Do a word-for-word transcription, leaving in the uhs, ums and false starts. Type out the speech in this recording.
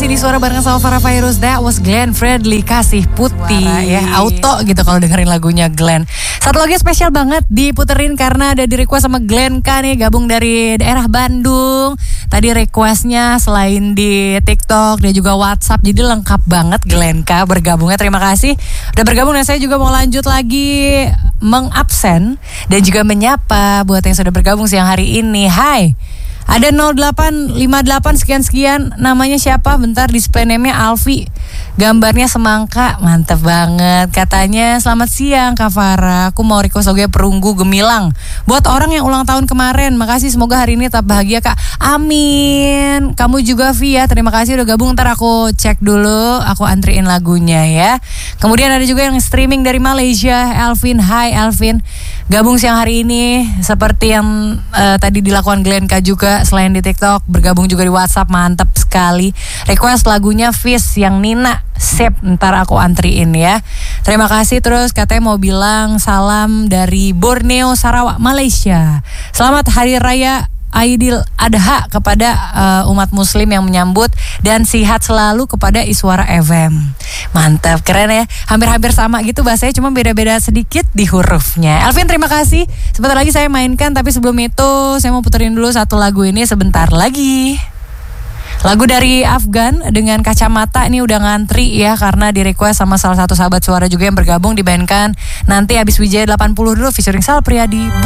masih di Suara bareng sama Farah Fairuz. That was Glenn Fredly, Kasih Putih. Suara, ya, auto gitu kalau dengerin lagunya Glenn. Satu lagi spesial banget diputerin karena ada di request sama Glenn K nih, gabung dari daerah Bandung. Tadi requestnya selain di TikTok dia juga WhatsApp, jadi lengkap banget Glenn K bergabungnya. Terima kasih udah bergabung, dan saya juga mau lanjut lagi mengabsen dan juga menyapa buat yang sudah bergabung siang hari ini. Hai, ada nol delapan lima delapan sekian-sekian, namanya siapa? Bentar, display name-nya Alfi. Gambarnya semangka, mantep banget. Katanya, selamat siang Kak Farah, aku mau request lagunya Perunggu Gemilang buat orang yang ulang tahun kemarin. Makasih, semoga hari ini tetap bahagia Kak. Amin. Kamu juga Via, terima kasih udah gabung. Ntar aku cek dulu, aku antriin lagunya ya. Kemudian ada juga yang streaming dari Malaysia, Elvin. Hai Elvin, gabung siang hari ini seperti yang uh, tadi dilakukan Glenn K juga. Selain di TikTok, bergabung juga di WhatsApp, mantap sekali. Request lagunya Fish yang Nina. Sip, ntar aku antriin ya. Terima kasih. Terus katanya mau bilang salam dari Borneo, Sarawak, Malaysia. Selamat Hari Raya Aidil Adha kepada uh, umat muslim yang menyambut, dan sihat selalu kepada Iswara F M. Mantap, keren ya. Hampir-hampir sama gitu bahasanya, cuma beda-beda sedikit di hurufnya. Elvin, terima kasih. Sebentar lagi saya mainkan, tapi sebelum itu saya mau puterin dulu satu lagu ini sebentar lagi. Lagu dari Afgan dengan Kacamata ini udah ngantri ya, karena di request sama salah satu sahabat suara juga yang bergabung. Dimainkan nanti habis Wijaya delapan puluh dulu featuring Sal Priadi.